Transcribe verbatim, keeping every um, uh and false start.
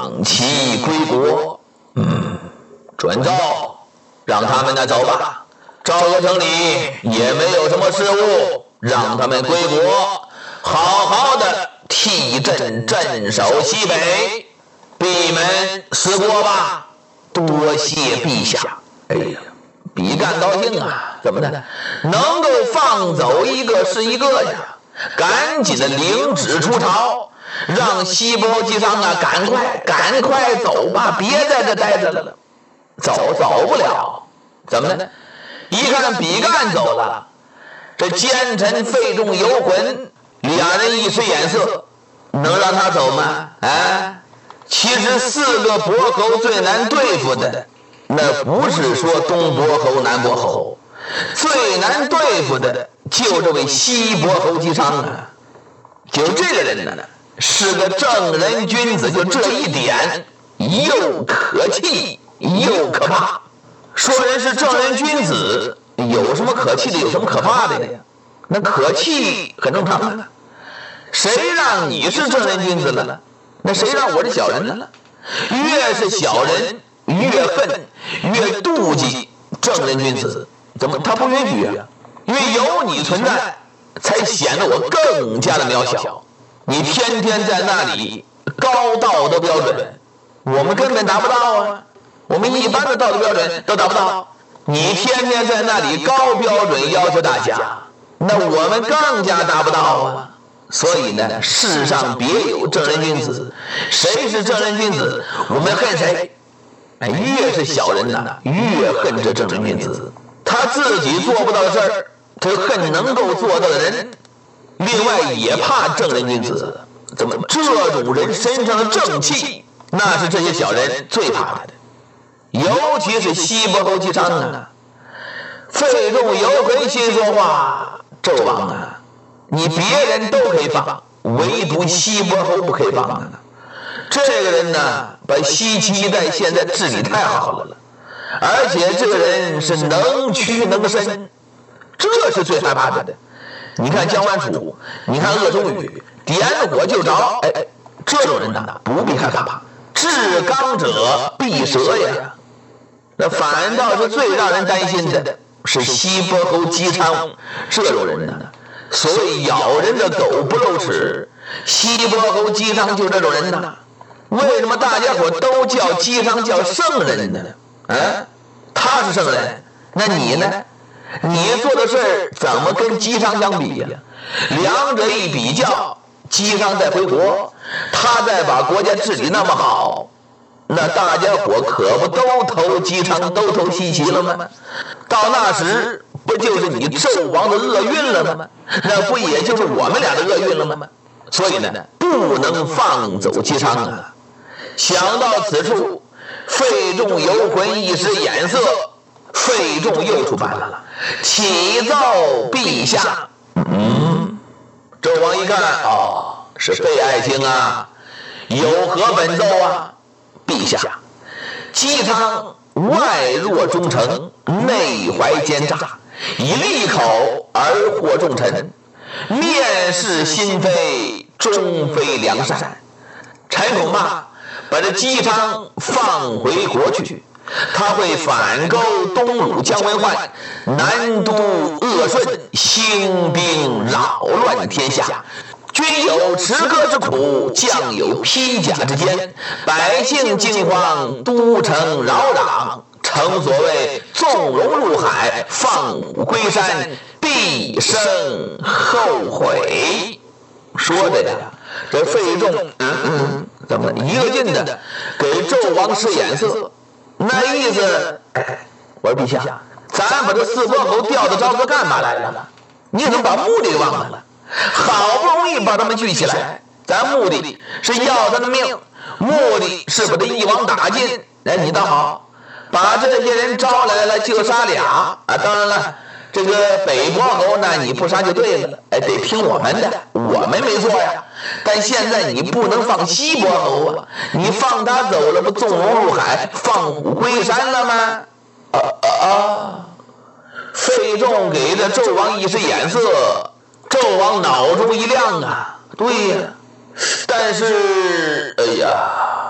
放其归国。嗯，准奏，让他们呢走吧。赵国城里也没有什么事务，让他们归国，好好的替朕镇守西北，闭门思过吧。多谢陛下。哎呀，比干高兴啊！怎么的？能够放走一个是一个呀！赶紧的领旨出朝，让西伯姬商啊，赶快赶快走吧，别在这待着了。走走不了，怎么呢？一看比干走了，这奸臣费仲游魂俩人一使眼色，能让他走吗？哎，其实四个伯侯最难对付的，那不是说东伯侯南伯侯，最难对付的就这位西伯侯姬商啊。就这个人呢，是个正人君子，就这一点又可气又可怕。说人是正人君子，有什么可气的，有什么可怕的呀？那可气很正常啊，谁让你是正人君子了？那谁让我是小人了？越是小人越恨越妒忌正人君子，怎么他不允许啊？因为有你存在，才显得我更加的渺小。你天天在那里高道德标准，我们根本达不到啊！我们一般的道德标准都达不到，你天天在那里高标准要求大家，那我们更加达不到啊！所以呢，世上别有正人君子，谁是正人君子，我们恨谁。哎，越是小人呐、啊，越恨这正人君子。他自己做不到的事儿，他恨能够做到的人。另外也怕正人君子，怎么这种人身上的正气，那是这些小人最怕的。尤其是西伯侯姬商啊，费仲游魂心说话：纣王啊，你别人都可以放，唯独西伯侯不可以放啊。这个人呢，把西岐一带现在治理太好了，而且这个人是能屈能伸，这是最害怕的。你看姜桓楚，你看鄂中宇，点火就着，哎哎，这种人呢不必害怕，至刚者必折呀。那反倒是最让人担心的是西伯侯姬商这种人呢。所谓咬人的狗不露齿，西伯侯姬商就这种人呢。为什么大家伙都叫姬商叫圣人呢？啊，他是圣人，那你呢？你做的事怎么跟姬商相比呀？两者一比较，姬商在回国，他在把国家治理那么好，那大家伙可不都投姬商，都投西岐了吗？到那时不就是你纣王的厄运了吗？那不也就是我们俩的厄运了吗？所以呢，不能放走姬商啊！想到此处，费仲游魂一使眼色，费仲又出办了，启奏陛下。嗯，纣王一看，哦，是费爱卿啊，有何本奏啊？陛下，姬商外弱忠诚，内怀奸诈，以利口而惑众臣，面是心非，终非良善。臣恐怕把这姬商放回国去，他会反勾东鲁姜文焕，南都鄂顺，兴兵扰乱天下。君有持戈之苦，将有披甲之艰，百姓惊慌，都城扰攘。诚所谓纵容入海，放虎归山，必生后悔。说的呀，这费仲嗯嗯怎么一个劲的给纣王使眼色，那意思，哎，我说陛下，咱把这四伯侯调到朝歌干嘛来了？你怎么把目的忘了？好不容易把他们聚起来，咱目的是要他的命，目的是把他一网打尽。哎，你倒好，把这些人招来了就杀俩啊！当然了，这个北伯侯呢，你不杀就对了，哎，得听我们的，我们没错呀。但现在你不能放西伯侯啊，你放他走了，不纵容入海，放虎归山了吗？啊啊啊！费仲给这纣王一使眼色，纣王脑中一亮啊，对呀，但是，哎呀。